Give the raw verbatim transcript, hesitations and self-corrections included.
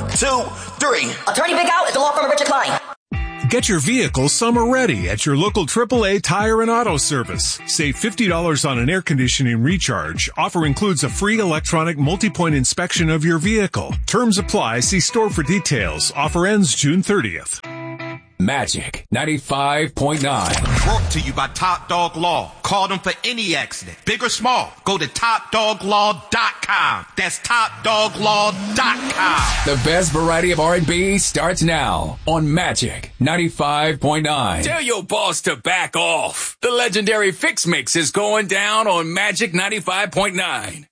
two, three. Attorney Big Out at the law firm of Richard Klein. Get your vehicle summer ready at your local triple A Tire and Auto Service. Save fifty dollars on an air conditioning recharge. Offer includes a free electronic multi-point inspection of your vehicle. Terms apply. See store for details. Offer ends June thirtieth. Magic ninety-five point nine. Brought to you by Top Dog Law. Call them for any accident, big or small. Go to top dog law dot com. That's top dog law dot com. The best variety of R and B starts now on Magic ninety-five point nine. Tell your boss to back off. The legendary Fix Mix is going down on Magic ninety-five point nine.